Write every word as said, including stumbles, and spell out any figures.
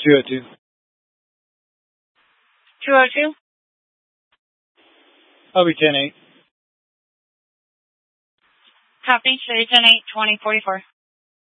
two oh two. two oh two? I'll be ten eight. Copy. City ten eight, twenty forty-four.